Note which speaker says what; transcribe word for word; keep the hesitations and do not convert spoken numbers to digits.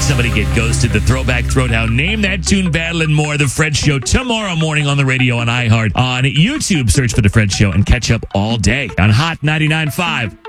Speaker 1: Somebody Get Ghosted, the Throwback Throwdown, Name That Tune Battle, and more. The Fred Show tomorrow morning on the radio, on iHeart, on YouTube. Search for The Fred Show and catch up all day on Hot ninety-nine point five.